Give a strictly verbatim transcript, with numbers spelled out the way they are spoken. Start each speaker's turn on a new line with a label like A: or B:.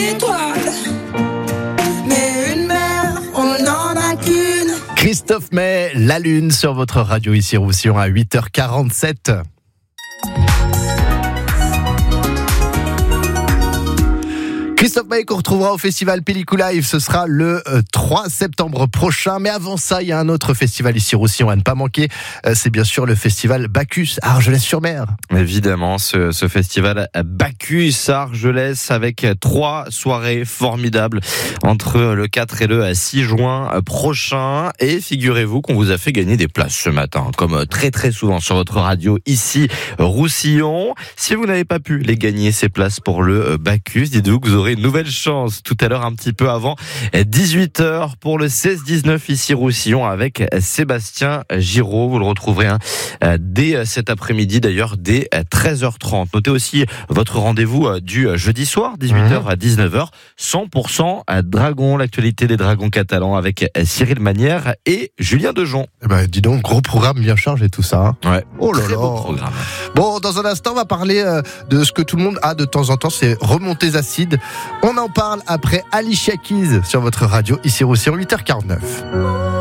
A: Étoile, mais une mère, on n'en a qu'une.
B: Christophe Maé, La Lune sur votre radio ici Roussillon à huit heures quarante-sept. Christophe Maé qu'on retrouvera au festival Pellicou Live, ce sera le trois septembre prochain. Mais avant ça, il y a un autre festival ici Roussillon à ne pas manquer. C'est bien sûr le festival Bacchus à Argelès-sur-Mer.
C: Évidemment, ce, ce festival Bacchus à Argelès avec trois soirées formidables entre le quatre et le six juin prochain. Et figurez-vous qu'on vous a fait gagner des places ce matin, comme très très souvent sur votre radio ici Roussillon. Si vous n'avez pas pu les gagner, ces places pour le Bacchus, dites-vous que vous aurez une nouvelle chance tout à l'heure un petit peu avant dix-huit heures pour le seize dix-neuf ici Roussillon avec Sébastien Giraud. Vous le retrouverez hein, dès cet après-midi d'ailleurs dès treize heures trente. Notez aussi votre rendez-vous du jeudi soir dix-huit heures à dix-neuf heures cent pour cent Dragon, l'actualité des Dragons catalans avec Cyril Manière et Julien Dejon.
B: Eh ben, dis donc, gros programme bien chargé tout ça. Hein.
C: Ouais.
B: Oh là
C: Très
B: là.
C: beau programme.
B: Bon, dans un instant, on va parler euh, de ce que tout le monde a de temps en temps, c'est remontées acides. On en parle après Alicia Keys sur votre radio ici Roussillon huit heures quarante-neuf.